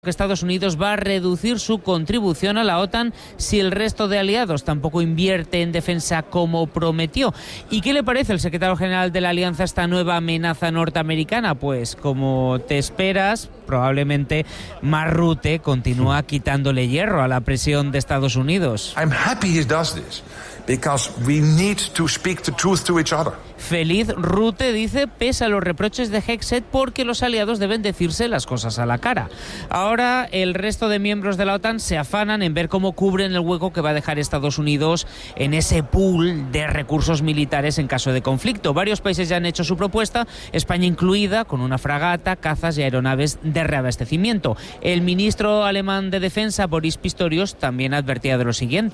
que Estados Unidos va a reducir su contribución a la OTAN si el resto de aliados tampoco invierte en defensa como prometió. ¿Y qué le parece al secretario general de la Alianza esta nueva amenaza norteamericana? Pues como te esperas, probablemente Mark Rutte continúa quitándole hierro a la presión de Estados Unidos. I'm happy he does this because we need to speak the truth to each other. Feliz Rutte, dice, pese a los reproches de Hegseth, porque los aliados deben decirse las cosas a la cara. Ahora el resto de miembros de la OTAN se afanan en ver cómo cubren el hueco que va a dejar Estados Unidos en ese pool de recursos militares en caso de conflicto. Varios países ya han hecho su propuesta, España incluida, con una fragata, cazas y aeronaves de reabastecimiento. El ministro alemán de Defensa, Boris Pistorius, también advertía de lo siguiente.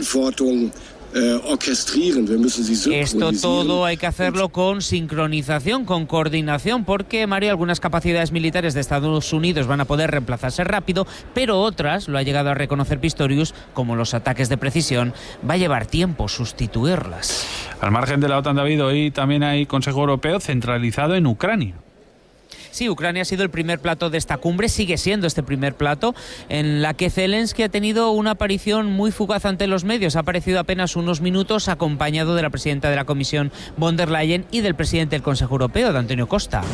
Esto todo hay que hacerlo con sincronización, con coordinación, porque, Mario, algunas capacidades militares de Estados Unidos van a poder reemplazarse rápido, pero otras, lo ha llegado a reconocer Pistorius, como los ataques de precisión, va a llevar tiempo sustituirlas. Al margen de la OTAN, David, hoy también hay Consejo Europeo centralizado en Ucrania. Sí, Ucrania ha sido el primer plato de esta cumbre, sigue siendo este primer plato, en la que Zelensky ha tenido una aparición muy fugaz ante los medios. Ha aparecido apenas unos minutos acompañado de la presidenta de la Comisión, von der Leyen, y del presidente del Consejo Europeo, de Antonio Costa.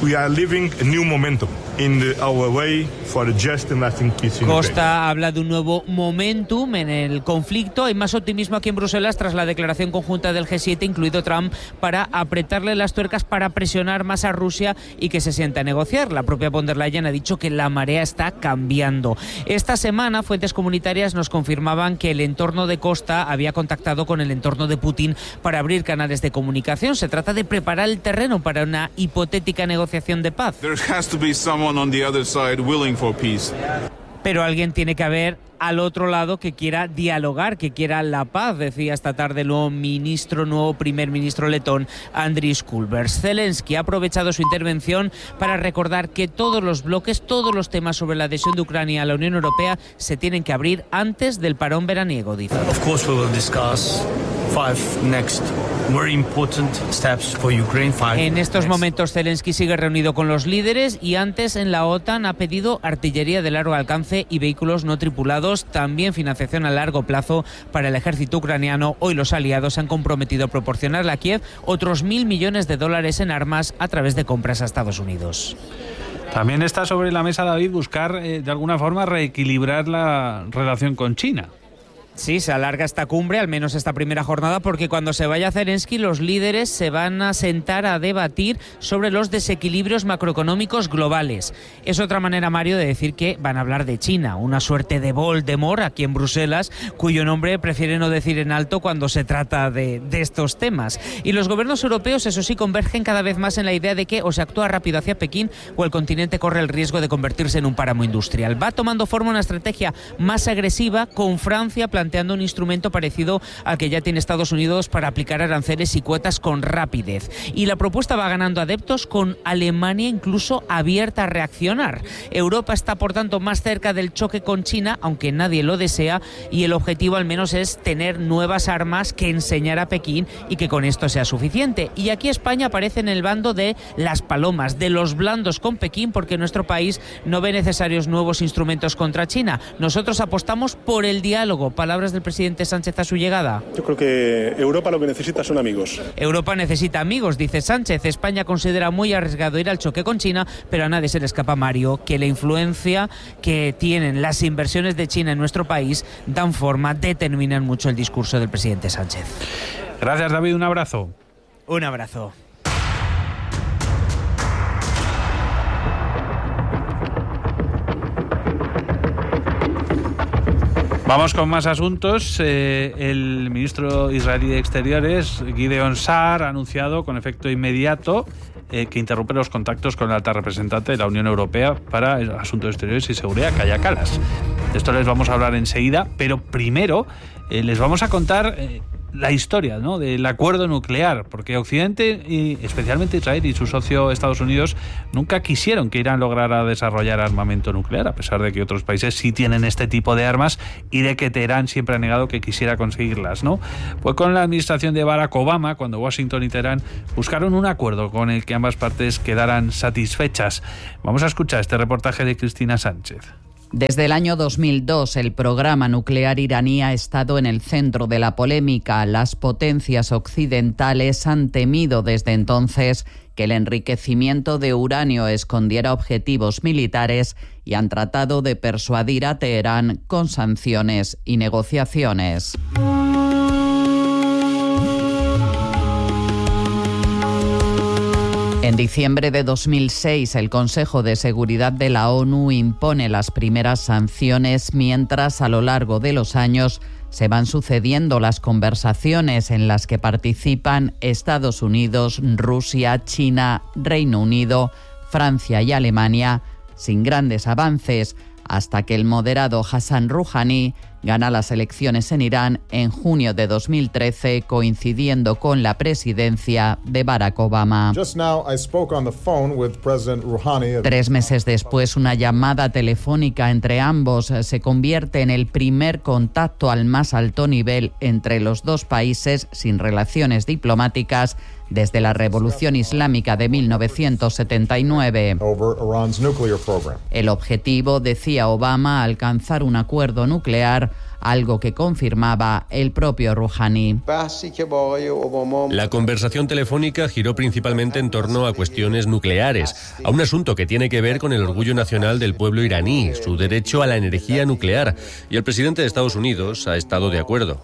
Costa habla de un nuevo momentum en el conflicto. Hay más optimismo aquí en Bruselas tras la declaración conjunta del G7, incluido Trump, para apretarle las tuercas, para presionar más a Rusia y que se sienta a negociar. La propia von der Leyen ha dicho que la marea está cambiando. Esta semana, fuentes comunitarias nos confirmaban que el entorno de Costa había contactado con el entorno de Putin para abrir canales de comunicación. Se trata de preparar el terreno para una hipotética negociación de paz. Pero alguien tiene que haber al otro lado que quiera dialogar, que quiera la paz, decía esta tarde el nuevo primer ministro letón, Andris Kulbergs. Zelensky ha aprovechado su intervención para recordar que todos los bloques, todos los temas sobre la adhesión de Ucrania a la Unión Europea se tienen que abrir antes del parón veraniego, dice. Of course we will discuss 5 next very important steps for Ukraine. En estos momentos Zelensky sigue reunido con los líderes y antes en la OTAN ha pedido artillería de largo alcance y vehículos no tripulados, también financiación a largo plazo para el ejército ucraniano. Hoy los aliados se han comprometido a proporcionarle a Kiev otros $1.000 millones en armas a través de compras a Estados Unidos. También está sobre la mesa, David, buscar de alguna forma reequilibrar la relación con China. Sí, se alarga esta cumbre, al menos esta primera jornada, porque cuando se vaya Zelensky, los líderes se van a sentar a debatir sobre los desequilibrios macroeconómicos globales. Es otra manera, Mario, de decir que van a hablar de China, una suerte de Voldemort aquí en Bruselas, cuyo nombre prefiere no decir en alto cuando se trata de estos temas. Y los gobiernos europeos, eso sí, convergen cada vez más en la idea de que o se actúa rápido hacia Pekín o el continente corre el riesgo de convertirse en un páramo industrial. Va tomando forma una estrategia más agresiva, con Francia planteando un instrumento parecido al que ya tiene Estados Unidos para aplicar aranceles y cuotas con rapidez. Y la propuesta va ganando adeptos, con Alemania incluso abierta a reaccionar. Europa está, por tanto, más cerca del choque con China, aunque nadie lo desea, y el objetivo al menos es tener nuevas armas que enseñar a Pekín y que con esto sea suficiente. Y aquí España aparece en el bando de las palomas, de los blandos con Pekín, porque nuestro país no ve necesarios nuevos instrumentos contra China. Nosotros apostamos por el diálogo. Palabras del presidente Sánchez a su llegada. Yo creo que Europa lo que necesita son amigos. Europa necesita amigos, dice Sánchez. España considera muy arriesgado ir al choque con China, pero a nadie se le escapa, Mario, que la influencia que tienen las inversiones de China en nuestro país dan forma, determinan mucho el discurso del presidente Sánchez. Gracias, David, un abrazo. Un abrazo. Vamos con más asuntos. El ministro israelí de Exteriores, Gideon Saar, ha anunciado con efecto inmediato que interrumpe los contactos con la alta representante de la Unión Europea para Asuntos Exteriores y Seguridad, Kaja Kallas. De esto les vamos a hablar enseguida, pero primero les vamos a contar la historia, ¿no?, del acuerdo nuclear, porque Occidente, y especialmente Israel y su socio Estados Unidos, nunca quisieron que Irán lograra desarrollar armamento nuclear, a pesar de que otros países sí tienen este tipo de armas y de que Teherán siempre ha negado que quisiera conseguirlas, ¿no? Fue con la administración de Barack Obama cuando Washington y Teherán buscaron un acuerdo con el que ambas partes quedaran satisfechas. Vamos a escuchar este reportaje de Cristina Sánchez. Desde el año 2002, el programa nuclear iraní ha estado en el centro de la polémica. Las potencias occidentales han temido desde entonces que el enriquecimiento de uranio escondiera objetivos militares y han tratado de persuadir a Teherán con sanciones y negociaciones. En diciembre de 2006, el Consejo de Seguridad de la ONU impone las primeras sanciones, mientras a lo largo de los años se van sucediendo las conversaciones en las que participan Estados Unidos, Rusia, China, Reino Unido, Francia y Alemania, sin grandes avances, hasta que el moderado Hassan Rouhani gana las elecciones en Irán en junio de 2013, coincidiendo con la presidencia de Barack Obama. 3 meses después, una llamada telefónica entre ambos se convierte en el primer contacto al más alto nivel entre los dos países sin relaciones diplomáticas desde la Revolución Islámica de 1979. El objetivo, decía Obama, alcanzar un acuerdo nuclear, algo que confirmaba el propio Rouhani. La conversación telefónica giró principalmente en torno a cuestiones nucleares, a un asunto que tiene que ver con el orgullo nacional del pueblo iraní, su derecho a la energía nuclear, y el presidente de Estados Unidos ha estado de acuerdo.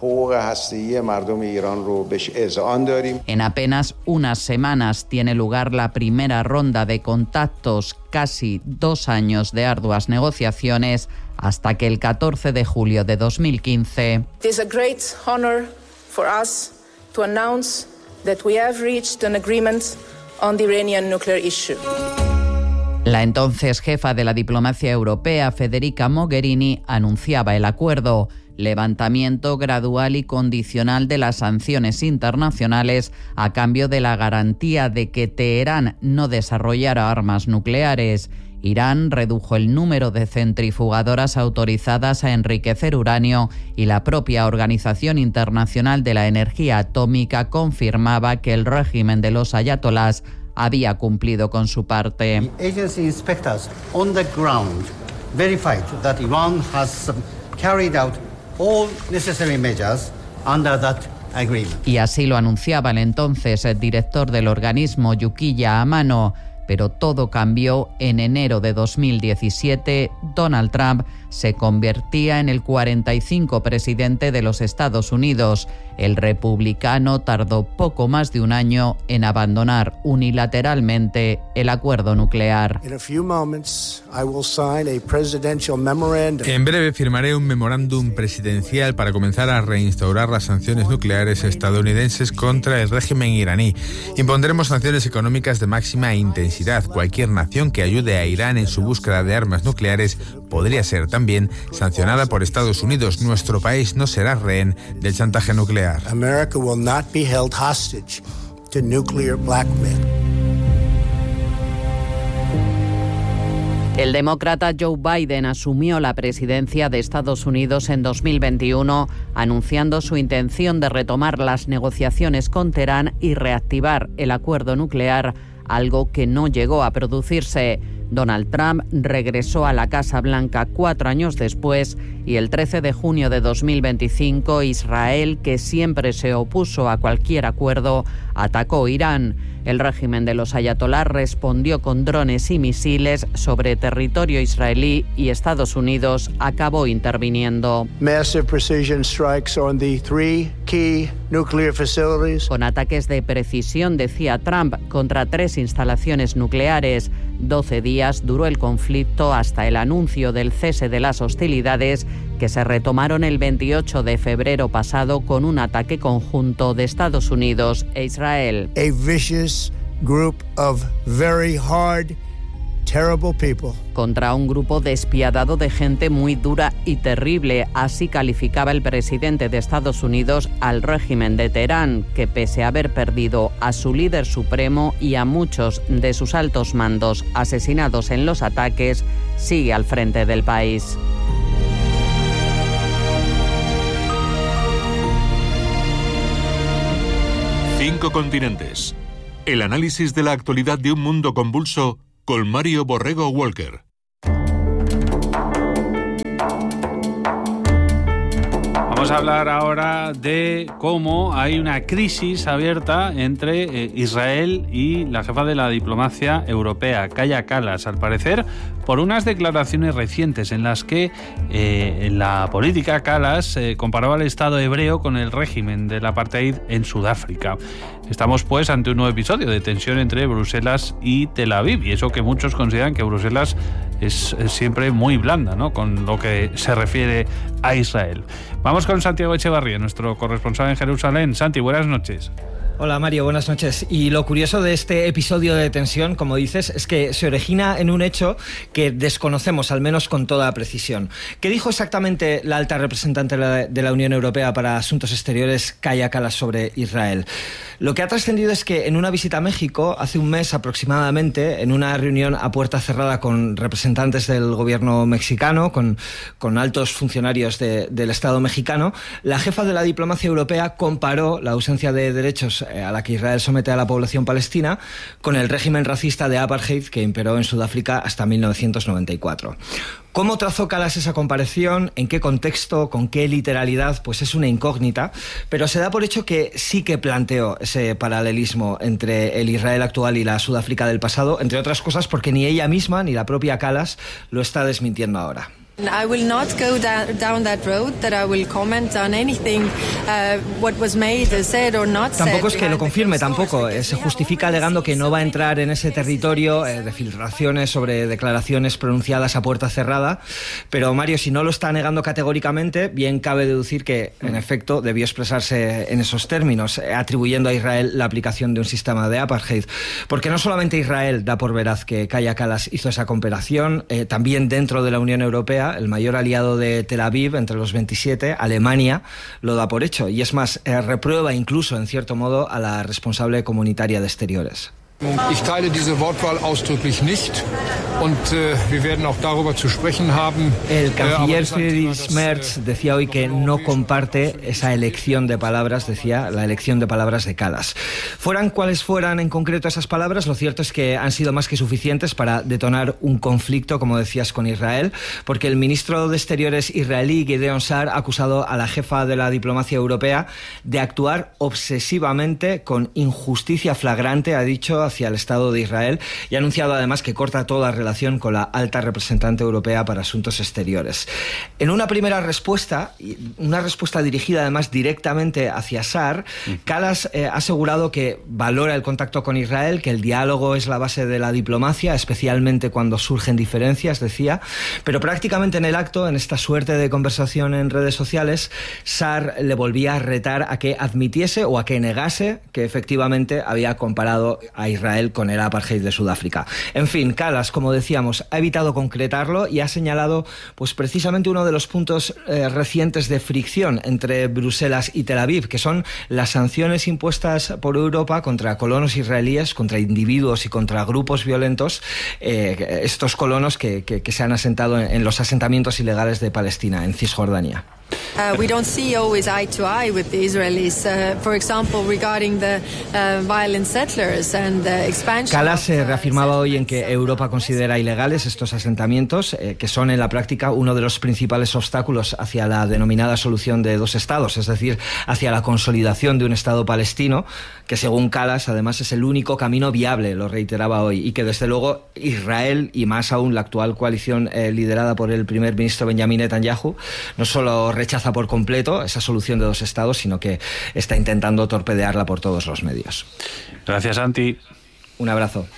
En apenas unas semanas tiene lugar la primera ronda de contactos, casi 2 años de arduas negociaciones, hasta que el 14 de julio de 2015... It is a great honor for us to announce that we have reached an agreement on the Iranian nuclear issue. La entonces jefa de la diplomacia europea, Federica Mogherini, anunciaba el acuerdo: levantamiento gradual y condicional de las sanciones internacionales a cambio de la garantía de que Teherán no desarrollara armas nucleares. Irán redujo el número de centrifugadoras autorizadas a enriquecer uranio y la propia Organización Internacional de la Energía Atómica confirmaba que el régimen de los ayatolás había cumplido con su parte. Agency inspectors on the ground verified that Iran has carried out all necessary measures under that agreement. Y así lo anunciaba el entonces director del organismo, Yukiya Amano. Pero todo cambió en enero de 2017. Donald Trump se convertía en el 45 presidente de los Estados Unidos. El republicano tardó poco más de un año en abandonar unilateralmente el acuerdo nuclear. En breve firmaré un memorándum presidencial para comenzar a reinstaurar las sanciones nucleares estadounidenses contra el régimen iraní. Impondremos sanciones económicas de máxima intensidad. Cualquier nación que ayude a Irán en su búsqueda de armas nucleares podría ser también sancionada por Estados Unidos. Nuestro país no será rehén del chantaje nuclear. America will not be held hostage to nuclear blackmail. El demócrata Joe Biden asumió la presidencia de Estados Unidos en 2021, anunciando su intención de retomar las negociaciones con Teherán y reactivar el acuerdo nuclear, algo que no llegó a producirse. Donald Trump regresó a la Casa Blanca 4 años después y el 13 de junio de 2025 Israel, que siempre se opuso a cualquier acuerdo, atacó Irán. El régimen de los ayatolás respondió con drones y misiles sobre territorio israelí y Estados Unidos acabó interviniendo. Massive precision strikes on the 3 key nuclear facilities. Con ataques de precisión, decía Trump, contra 3 instalaciones nucleares. 12 días duró el conflicto hasta el anuncio del cese de las hostilidades, que se retomaron el 28 de febrero pasado con un ataque conjunto de Estados Unidos e Israel. A vicious group of very hard, terrible people. Contra un grupo despiadado de gente muy dura y terrible, así calificaba el presidente de Estados Unidos al régimen de Teherán, que pese a haber perdido a su líder supremo y a muchos de sus altos mandos asesinados en los ataques, sigue al frente del país. Cinco continentes. El análisis de la actualidad de un mundo convulso con Mario Borrego Walker. Vamos a hablar ahora de cómo hay una crisis abierta entre Israel y la jefa de la diplomacia europea, Kaja Kallas, al parecer por unas declaraciones recientes en las que en la política Kallas comparaba al Estado hebreo con el régimen del apartheid en Sudáfrica. Estamos pues ante un nuevo episodio de tensión entre Bruselas y Tel Aviv, y eso que muchos consideran que Bruselas es siempre muy blanda, ¿no?, con lo que se refiere a Israel. Vamos con Santiago Echevarría, nuestro corresponsal en Jerusalén. Santi, buenas noches. Hola Mario, buenas noches. Y lo curioso de este episodio de tensión, como dices, es que se origina en un hecho que desconocemos, al menos con toda precisión. ¿Qué dijo exactamente la alta representante de la Unión Europea para Asuntos Exteriores, Kaja Kallas, sobre Israel? Lo que ha trascendido es que en una visita a México, hace un mes aproximadamente, en una reunión a puerta cerrada con representantes del gobierno mexicano, con altos funcionarios del Estado mexicano, la jefa de la diplomacia europea comparó la ausencia de derechos a la que Israel somete a la población palestina con el régimen racista de apartheid que imperó en Sudáfrica hasta 1994. ¿Cómo trazó Kallas esa comparación? ¿En qué contexto? ¿Con qué literalidad? Pues es una incógnita, pero se da por hecho que sí que planteó ese paralelismo entre el Israel actual y la Sudáfrica del pasado, entre otras cosas porque ni ella misma ni la propia Kallas lo está desmintiendo ahora. I will not go down that road that I will comment on anything what was made, said or not said. Tampoco es que lo confirme, tampoco. Se justifica alegando que no va a entrar en ese territorio de filtraciones sobre declaraciones pronunciadas a puerta cerrada. Pero Mario, si no lo está negando categóricamente, bien cabe deducir que, en efecto, debió expresarse en esos términos, atribuyendo a Israel la aplicación de un sistema de apartheid. Porque no solamente Israel da por veraz que Kaja Kallas hizo esa comparación, también dentro de la Unión Europea, el mayor aliado de Tel Aviv entre los 27, Alemania, lo da por hecho. Y es más, reprueba incluso, en cierto modo, a la responsable comunitaria de Exteriores. Ich teile diese Wortwahl ausdrücklich nicht und wir werden auch darüber zu sprechen haben. El canciller Friedrich Merz decía hoy que no comparte esa elección de palabras, decía, la elección de palabras de Kallas. Fueran cuales fueran en concreto esas palabras, lo cierto es que han sido más que suficientes para detonar un conflicto, como decías, con Israel, porque el ministro de Exteriores israelí, Gideon Sa'ar, ha acusado a la jefa de la diplomacia europea de actuar obsesivamente con injusticia flagrante, ha dicho, hacia el Estado de Israel, y ha anunciado además que corta toda relación con la alta representante europea para Asuntos Exteriores. En una primera respuesta, una respuesta dirigida además directamente hacia Sa'ar, Kallas ha asegurado que valora el contacto con Israel, que el diálogo es la base de la diplomacia, especialmente cuando surgen diferencias, decía, pero prácticamente en el acto, en esta suerte de conversación en redes sociales, Sa'ar le volvía a retar a que admitiese o a que negase que efectivamente había comparado a Israel con el apartheid de Sudáfrica. En fin, Kallas, como decíamos, ha evitado concretarlo y ha señalado pues precisamente uno de los puntos recientes de fricción entre Bruselas y Tel Aviv, que son las sanciones impuestas por Europa contra colonos israelíes, contra individuos y contra grupos violentos, estos colonos que se han asentado en los asentamientos ilegales de Palestina, en Cisjordania. We don't see always eye to eye with the Israelis, for example, regarding the violent settlers and the expansion. Kallas se reafirmaba hoy en que Europa considera ilegales estos asentamientos, que son en la práctica uno de los principales obstáculos hacia la denominada solución de dos estados, es decir, hacia la consolidación de un Estado palestino, que según Kallas además es el único camino viable, lo reiteraba hoy, y que desde luego Israel y más aún la actual coalición liderada por el primer ministro Benjamin Netanyahu no solo rechaza por completo esa solución de dos estados, sino que está intentando torpedearla por todos los medios. Gracias, Santi. Un abrazo.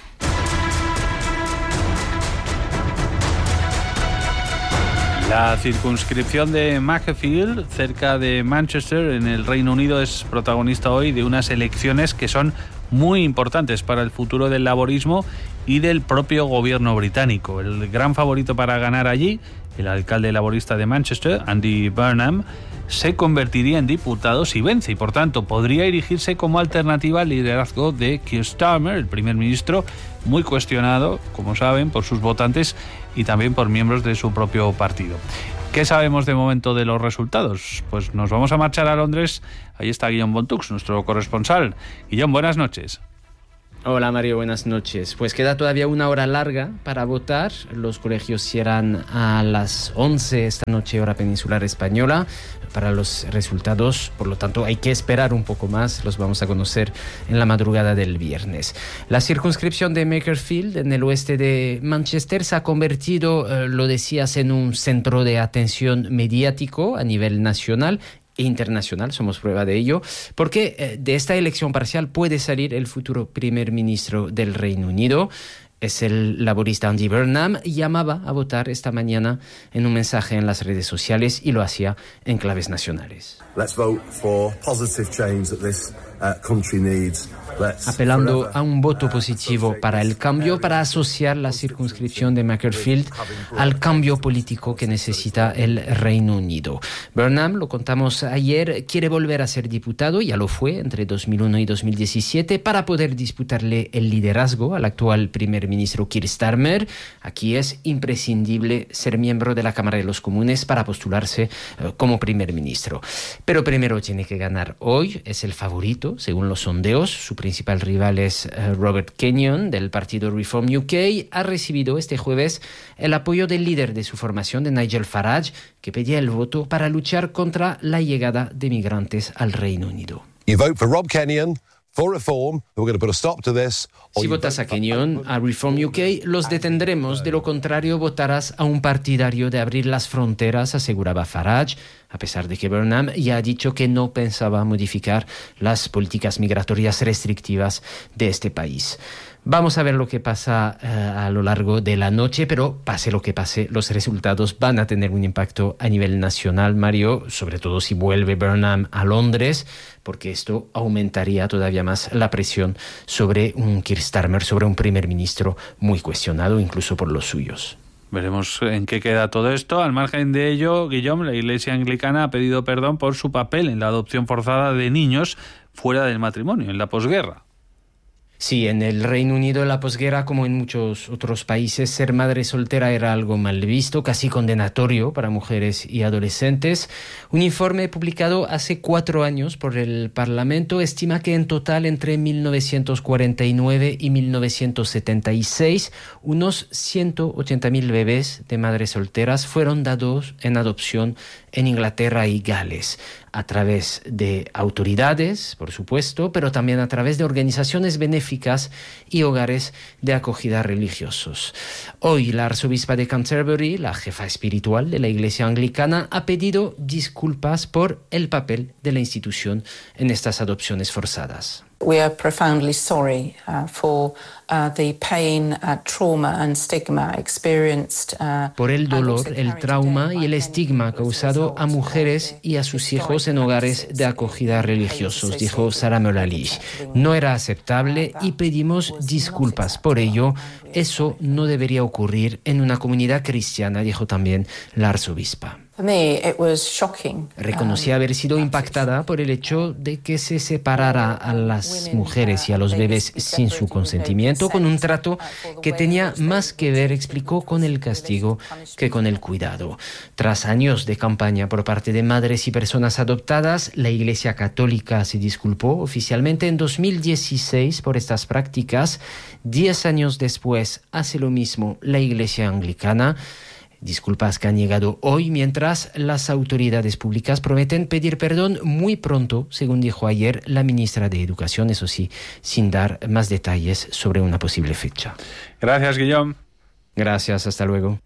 La circunscripción de Macclesfield, cerca de Manchester, en el Reino Unido, es protagonista hoy de unas elecciones que son muy importantes para el futuro del laborismo y del propio gobierno británico. El gran favorito para ganar allí, el alcalde laborista de Manchester, Andy Burnham, se convertiría en diputado si vence y, por tanto, podría erigirse como alternativa al liderazgo de Keir Starmer, el primer ministro, muy cuestionado, como saben, por sus votantes y también por miembros de su propio partido. ¿Qué sabemos de momento de los resultados? Pues nos vamos a marchar a Londres. Ahí está Guillaume Bontux, nuestro corresponsal. Guillaume, buenas noches. Hola Mario, buenas noches. Pues queda todavía una hora larga para votar. Los colegios cierran a las 11 esta noche, hora peninsular española, para los resultados. Por lo tanto, hay que esperar un poco más. Los vamos a conocer en la madrugada del viernes. La circunscripción de Makerfield, en el oeste de Manchester, se ha convertido, lo decías, en un centro de atención mediático a nivel nacional e internacional, somos prueba de ello, porque de esta elección parcial puede salir el futuro primer ministro del Reino Unido. Es el laborista Andy Burnham. Llamaba a votar esta mañana en un mensaje en las redes sociales y lo hacía en claves nacionales. Let's vote for positive change that this country needs. Apelando a un voto positivo para el cambio, para asociar la circunscripción de Makerfield al cambio político que necesita el Reino Unido. Burnham, lo contamos ayer, quiere volver a ser diputado, ya lo fue entre 2001 y 2017, para poder disputarle el liderazgo al actual primer ministro Keir Starmer. Aquí es imprescindible ser miembro de la Cámara de los Comunes para postularse como primer ministro. Pero primero tiene que ganar hoy, es el favorito, según los sondeos. Su principal rival es Robert Kenyon, del partido Reform UK. Ha recibido este jueves el apoyo del líder de su formación, de Nigel Farage, que pedía el voto para luchar contra la llegada de migrantes al Reino Unido. You vote for Rob Kenyon. For reform, we're going to put a stop to this. Si votas a Kenyon, a Reform UK, los detendremos. De lo contrario, votarás a un partidario de abrir las fronteras, aseguraba Farage, a pesar de que Burnham ya ha dicho que no pensaba modificar las políticas migratorias restrictivas de este país. Vamos a ver lo que pasa a lo largo de la noche, pero pase lo que pase, los resultados van a tener un impacto a nivel nacional, Mario, sobre todo si vuelve Burnham a Londres, porque esto aumentaría todavía más la presión sobre un Keir Starmer, sobre un primer ministro muy cuestionado, incluso por los suyos. Veremos en qué queda todo esto. Al margen de ello, Guillaume, la Iglesia Anglicana ha pedido perdón por su papel en la adopción forzada de niños fuera del matrimonio, en la posguerra. Sí, en el Reino Unido, en la posguerra, como en muchos otros países, ser madre soltera era algo mal visto, casi condenatorio para mujeres y adolescentes. Un informe publicado hace 4 años por el Parlamento estima que en total, entre 1949 y 1976, unos 180.000 bebés de madres solteras fueron dados en adopción en Inglaterra y Gales, a través de autoridades, por supuesto, pero también a través de organizaciones benéficas y hogares de acogida religiosos. Hoy la arzobispa de Canterbury, la jefa espiritual de la Iglesia Anglicana, ha pedido disculpas por el papel de la institución en estas adopciones forzadas. We are profoundly sorry for the pain, trauma and stigma experienced. Por el dolor, el trauma y el estigma causado a mujeres y a sus hijos en hogares de acogida religiosos, dijo Sarah Mullally. No era aceptable y pedimos disculpas por ello. Eso no debería ocurrir en una comunidad cristiana, dijo también la arzobispa. Reconocía haber sido impactada por el hecho de que se separara a las mujeres y a los bebés sin su consentimiento, con un trato que tenía más que ver, explicó, con el castigo que con el cuidado. Tras años de campaña por parte de madres y personas adoptadas, la Iglesia Católica se disculpó oficialmente en 2016 por estas prácticas. 10 años después hace lo mismo la Iglesia Anglicana. Disculpas que han llegado hoy, mientras las autoridades públicas prometen pedir perdón muy pronto, según dijo ayer la ministra de Educación, eso sí, sin dar más detalles sobre una posible fecha. Gracias, Guillaume. Gracias, hasta luego.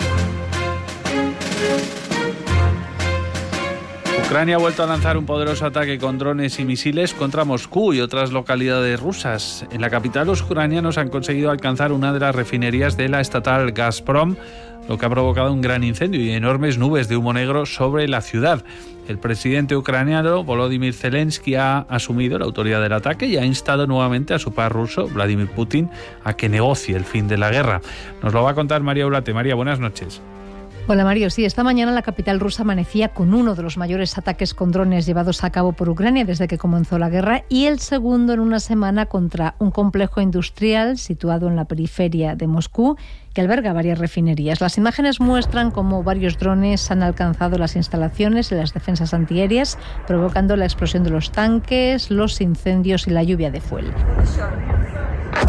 Ucrania ha vuelto a lanzar un poderoso ataque con drones y misiles contra Moscú y otras localidades rusas. En la capital, los ucranianos han conseguido alcanzar una de las refinerías de la estatal Gazprom, lo que ha provocado un gran incendio y enormes nubes de humo negro sobre la ciudad. El presidente ucraniano Volodymyr Zelensky ha asumido la autoridad del ataque y ha instado nuevamente a su par ruso, Vladimir Putin, a que negocie el fin de la guerra. Nos lo va a contar María Ulate. María, buenas noches. Hola Mario, sí, esta mañana la capital rusa amanecía con uno de los mayores ataques con drones llevados a cabo por Ucrania desde que comenzó la guerra y el segundo en una semana contra un complejo industrial situado en la periferia de Moscú que alberga varias refinerías. Las imágenes muestran cómo varios drones han alcanzado las instalaciones y las defensas antiaéreas, provocando la explosión de los tanques, los incendios y la lluvia de fuel.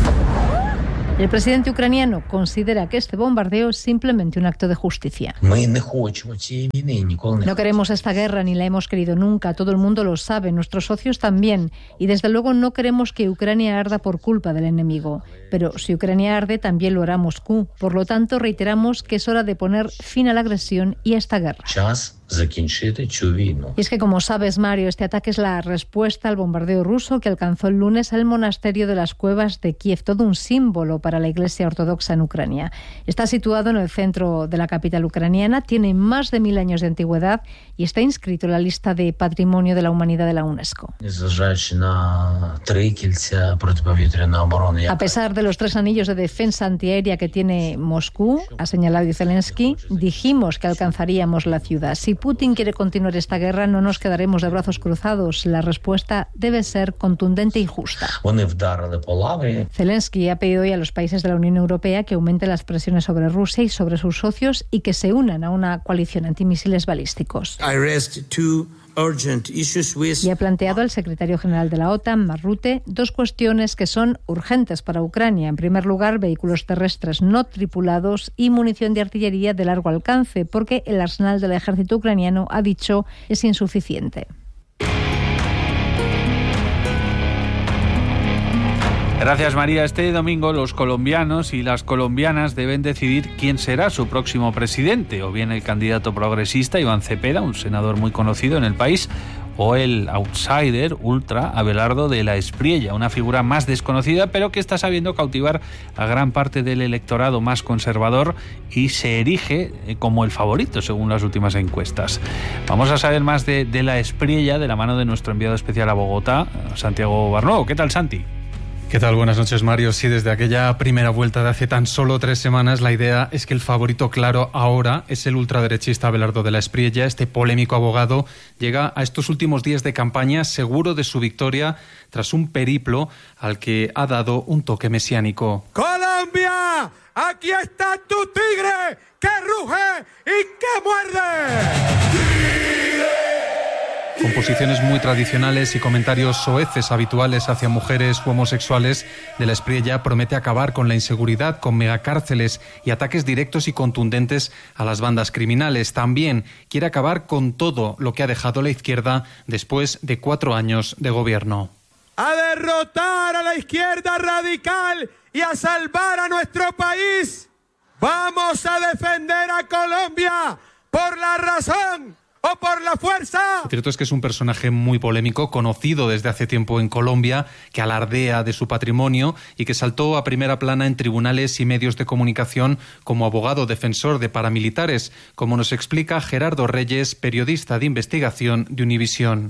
El presidente ucraniano considera que este bombardeo es simplemente un acto de justicia. No queremos esta guerra ni la hemos querido nunca, todo el mundo lo sabe, nuestros socios también, y desde luego no queremos que Ucrania arda por culpa del enemigo. Pero si Ucrania arde, también lo hará Moscú. Por lo tanto, reiteramos que es hora de poner fin a la agresión y a esta guerra. Y es que, como sabes, Mario, este ataque es la respuesta al bombardeo ruso que alcanzó el lunes el monasterio de las Cuevas de Kiev, todo un símbolo para la Iglesia Ortodoxa en Ucrania. Está situado en el centro de la capital ucraniana, tiene más de 1000 años de antigüedad y está inscrito en la lista de Patrimonio de la Humanidad de la UNESCO. A pesar de los 3 anillos de defensa antiaérea que tiene Moscú, ha señalado Zelensky, dijimos que alcanzaríamos la ciudad. Si Putin quiere continuar esta guerra, no nos quedaremos de brazos cruzados. La respuesta debe ser contundente y justa. Zelensky ha pedido hoy a los países de la Unión Europea que aumenten las presiones sobre Rusia y sobre sus socios y que se unan a una coalición antimisiles balísticos. Y ha planteado al secretario general de la OTAN, Mark Rutte, 2 cuestiones que son urgentes para Ucrania. En primer lugar, vehículos terrestres no tripulados y munición de artillería de largo alcance, porque el arsenal del ejército ucraniano, ha dicho, es insuficiente. Gracias, María. Este domingo los colombianos y las colombianas deben decidir quién será su próximo presidente, o bien el candidato progresista Iván Cepeda, un senador muy conocido en el país, o el outsider ultra Abelardo de la Espriella, una figura más desconocida pero que está sabiendo cautivar a gran parte del electorado más conservador y se erige como el favorito según las últimas encuestas. Vamos a saber más de la Espriella de la mano de nuestro enviado especial a Bogotá, Santiago Barnuevo. ¿Qué tal, Santi? ¿Qué tal? Buenas noches, Mario. Sí, desde aquella primera vuelta de hace tan solo 3 semanas, la idea es que el favorito claro ahora es el ultraderechista Abelardo de la Espriella. Este polémico abogado llega a estos últimos días de campaña seguro de su victoria tras un periplo al que ha dado un toque mesiánico. ¡Colombia! ¡Aquí está tu tigre que ruge y que muerde! Con posiciones muy tradicionales y comentarios soeces habituales hacia mujeres u homosexuales, de la Espriella promete acabar con la inseguridad, con megacárceles y ataques directos y contundentes a las bandas criminales. También quiere acabar con todo lo que ha dejado la izquierda después de 4 años de gobierno. A derrotar a la izquierda radical y a salvar a nuestro país. Vamos a defender a Colombia por la razón o por la fuerza. Lo cierto es que es un personaje muy polémico, conocido desde hace tiempo en Colombia, que alardea de su patrimonio y que saltó a primera plana en tribunales y medios de comunicación como abogado defensor de paramilitares, como nos explica Gerardo Reyes, periodista de investigación de Univisión.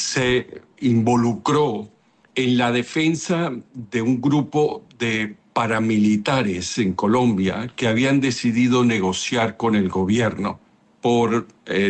Se involucró en la defensa de un grupo de paramilitares en Colombia que habían decidido negociar con el gobierno por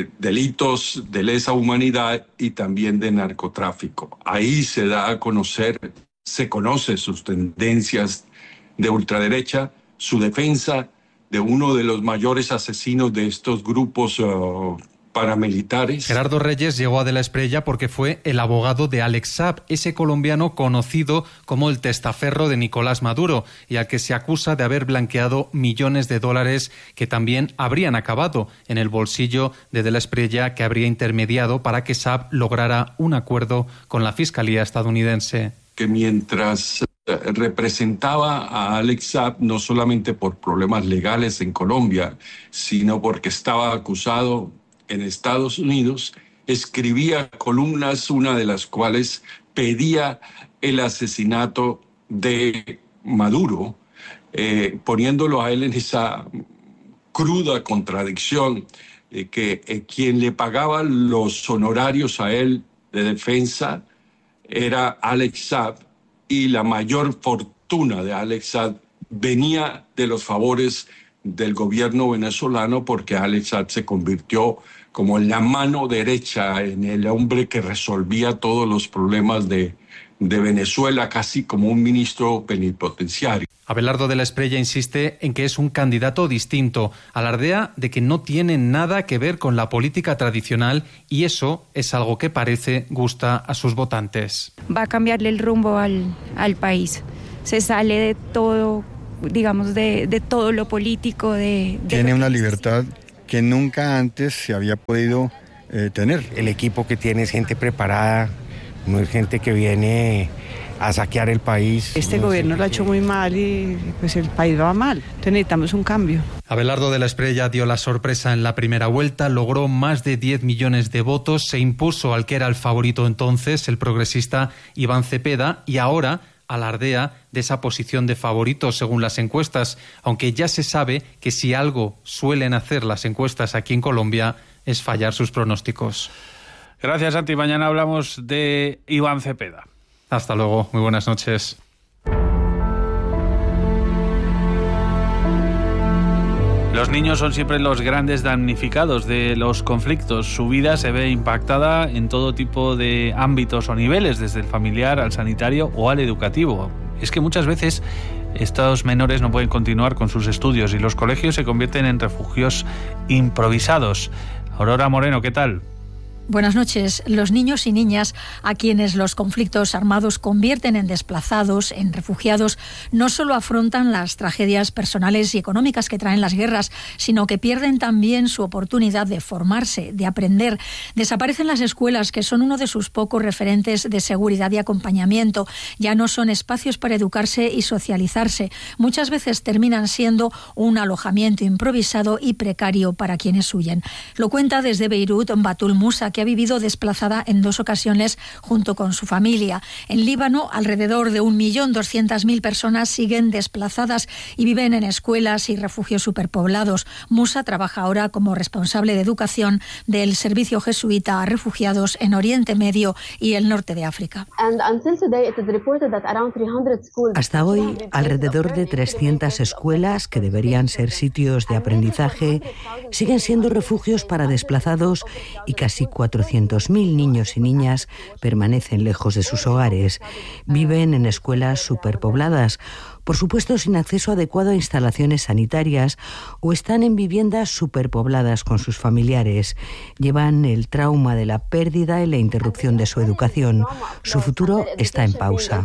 delitos de lesa humanidad y también de narcotráfico. Ahí se da a conocer, se conoce sus tendencias de ultraderecha, su defensa de uno de los mayores asesinos de estos grupos paramilitares. Gerardo Reyes llegó a De la Espriella porque fue el abogado de Alex Saab, ese colombiano conocido como el testaferro de Nicolás Maduro y al que se acusa de haber blanqueado millones de dólares que también habrían acabado en el bolsillo de la Espriella, que habría intermediado para que Saab lograra un acuerdo con la Fiscalía estadounidense. Que mientras representaba a Alex Saab, no solamente por problemas legales en Colombia, sino porque estaba acusado en Estados Unidos, escribía columnas, una de las cuales pedía el asesinato de Maduro, poniéndolo a él en esa cruda contradicción que quien le pagaba los honorarios a él de defensa era Alex Saab, y la mayor fortuna de Alex Saab venía de los favores del gobierno venezolano, porque Alex Saab se convirtió como en la mano derecha, en el hombre que resolvía todos los problemas de Venezuela, casi como un ministro plenipotenciario. Abelardo de la Espriella insiste en que es un candidato distinto, alardea de que no tiene nada que ver con la política tradicional y eso es algo que parece gusta a sus votantes. Va a cambiarle el rumbo al país, se sale de todo digamos, de todo lo político. Tiene una libertad que nunca antes se había podido tener. El equipo que tiene es gente preparada, no es gente que viene a saquear el país. Este gobierno lo ha hecho muy mal y pues el país va mal. Entonces necesitamos un cambio. Abelardo de la Espriella dio la sorpresa en la primera vuelta, logró más de 10 millones de votos, se impuso al que era el favorito entonces, el progresista Iván Cepeda, y ahora alardea de esa posición de favorito según las encuestas, aunque ya se sabe que si algo suelen hacer las encuestas aquí en Colombia es fallar sus pronósticos. Gracias, Santi. Mañana hablamos de Iván Cepeda. Hasta luego. Muy buenas noches. Los niños son siempre los grandes damnificados de los conflictos. Su vida se ve impactada en todo tipo de ámbitos o niveles, desde el familiar al sanitario o al educativo. Es que muchas veces estos menores no pueden continuar con sus estudios y los colegios se convierten en refugios improvisados. Aurora Moreno, ¿qué tal? Buenas noches. Los niños y niñas a quienes los conflictos armados convierten en desplazados, en refugiados, no solo afrontan las tragedias personales y económicas que traen las guerras, sino que pierden también su oportunidad de formarse, de aprender. Desaparecen las escuelas, que son uno de sus pocos referentes de seguridad y acompañamiento. Ya no son espacios para educarse y socializarse. Muchas veces terminan siendo un alojamiento improvisado y precario para quienes huyen. Lo cuenta desde Beirut Batul Musa, que ha vivido desplazada en 2 ocasiones junto con su familia. En Líbano, alrededor de 1.200.000 personas siguen desplazadas y viven en escuelas y refugios superpoblados. Musa trabaja ahora como responsable de educación del Servicio Jesuita a Refugiados en Oriente Medio y el norte de África. Hasta hoy, alrededor de 300 escuelas, que deberían ser sitios de aprendizaje, siguen siendo refugios para desplazados y casi 400.000 niños y niñas permanecen lejos de sus hogares. Viven en escuelas superpobladas, por supuesto sin acceso adecuado a instalaciones sanitarias, o están en viviendas superpobladas con sus familiares. Llevan el trauma de la pérdida y la interrupción de su educación. Su futuro está en pausa.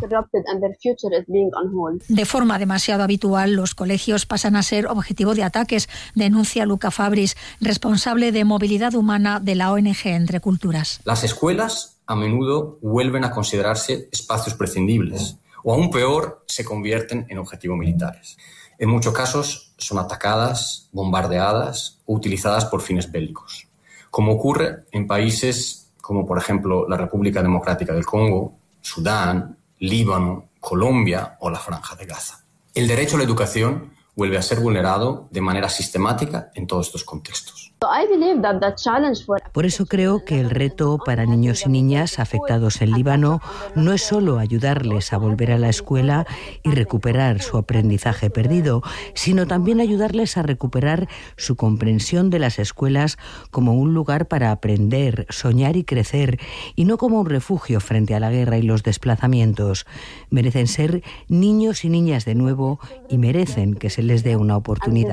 De forma demasiado habitual, los colegios pasan a ser objetivo de ataques, denuncia Luca Fabris, responsable de movilidad humana de la ONG Entre Culturas. Las escuelas a menudo vuelven a considerarse espacios prescindibles, o aún peor, se convierten en objetivos militares. En muchos casos son atacadas, bombardeadas o utilizadas por fines bélicos, como ocurre en países como, por ejemplo, la República Democrática del Congo, Sudán, Líbano, Colombia o la Franja de Gaza. El derecho a la educación vuelve a ser vulnerado de manera sistemática en todos estos contextos. Por eso creo que el reto para niños y niñas afectados en Líbano no es solo ayudarles a volver a la escuela y recuperar su aprendizaje perdido, sino también ayudarles a recuperar su comprensión de las escuelas como un lugar para aprender, soñar y crecer, y no como un refugio frente a la guerra y los desplazamientos. Merecen ser niños y niñas de nuevo y merecen que se les dé una oportunidad.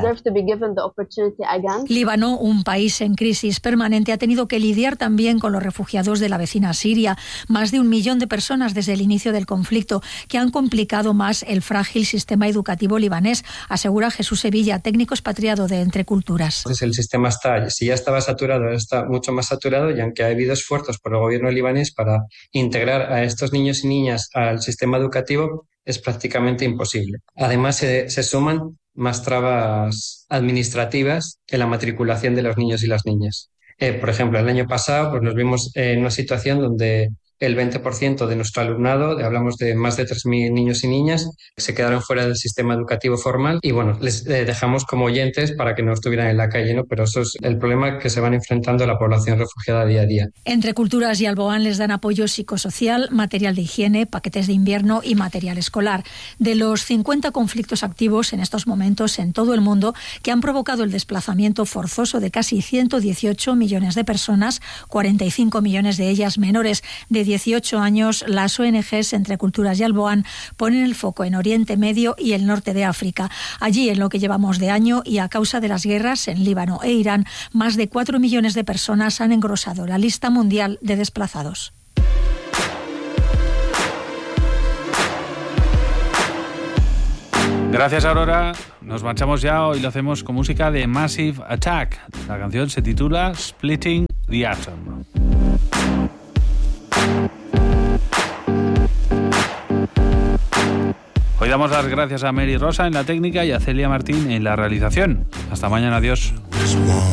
Líbano, un país en crisis permanente, ha tenido que lidiar también con los refugiados de la vecina Siria. Más de 1 millón de personas desde el inicio del conflicto, que han complicado más el frágil sistema educativo libanés, asegura Jesús Sevilla, técnico expatriado de Entre Culturas. Entonces el sistema si ya estaba saturado, está mucho más saturado, y aunque ha habido esfuerzos por el gobierno libanés para integrar a estos niños y niñas al sistema educativo, es prácticamente imposible. Además, se suman más trabas administrativas en la matriculación de los niños y las niñas. Por ejemplo, el año pasado pues nos vimos en una situación donde el 20% de nuestro alumnado, hablamos de más de 3.000 niños y niñas, se quedaron fuera del sistema educativo formal, y bueno, les dejamos como oyentes para que no estuvieran en la calle, ¿no? Pero eso es el problema que se van enfrentando la población refugiada día a día. Entre Culturas y Alboan les dan apoyo psicosocial, material de higiene, paquetes de invierno y material escolar. De los 50 conflictos activos en estos momentos en todo el mundo, que han provocado el desplazamiento forzoso de casi 118 millones de personas, 45 millones de ellas menores de 18 años, las ONGs Entre Culturas y Alboan ponen el foco en Oriente Medio y el norte de África. Allí, en lo que llevamos de año y a causa de las guerras en Líbano e Irán, más de 4 millones de personas han engrosado la lista mundial de desplazados. Gracias, Aurora. Nos marchamos ya. Hoy lo hacemos con música de Massive Attack. La canción se titula Splitting the Atom. Hoy damos las gracias a Mary Rosa en la técnica y a Celia Martín en la realización. Hasta mañana, adiós.